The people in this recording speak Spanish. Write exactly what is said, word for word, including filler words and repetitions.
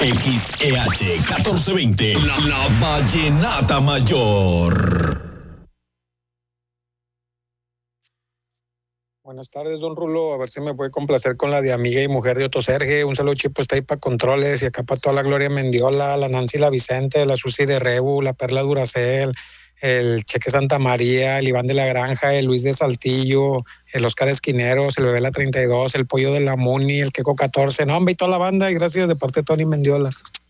X E H catorce veinte, la, la Vallenata Mayor. Buenas tardes, don Rulo. A ver si me puede complacer con la de Amiga y Mujer de Otto Serge. Un saludo, Chipo, está ahí para controles. Y acá para toda la Gloria Mendiola, la Nancy La Vicente, la Susi de Rebu, la Perla Duracel, el Cheque Santa María, el Iván de la Granja, el Luis de Saltillo, el Oscar Esquineros, el Bebé La treinta y dos, el Pollo de la Muni, el Queco catorce. No, hombre, y toda la banda. Y gracias de parte de Tony Mendiola.